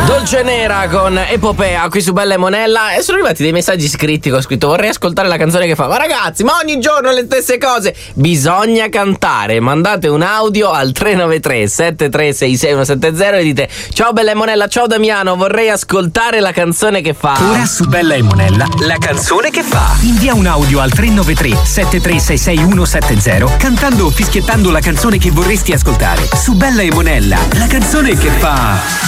Dolce Nera con Epopea qui su Bella e Monella. E sono arrivati dei messaggi scritti che ho scritto: vorrei ascoltare la canzone che fa. Ma ragazzi, ma ogni giorno le stesse cose. Bisogna cantare. Mandate un audio al 393 7366170 e dite: ciao Bella e Monella, ciao Damiano, vorrei ascoltare la canzone che fa. Ora su Bella e Monella, la canzone che fa. Invia un audio al 393 7366170 cantando o fischiettando la canzone che vorresti ascoltare. Su Bella e Monella, la canzone che fa.